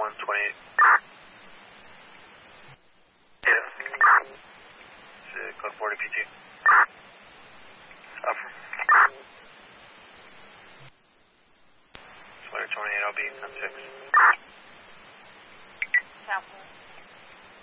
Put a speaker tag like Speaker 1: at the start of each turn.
Speaker 1: 28.
Speaker 2: Yeah.
Speaker 1: Code 40 PT. Up. Sweater 28, I'll be on 6.
Speaker 3: Southwest.